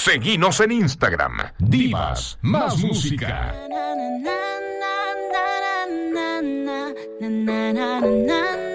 Seguinos en Instagram. Divas más música. Na, na, na, na, na, na, na, na, na, na, na.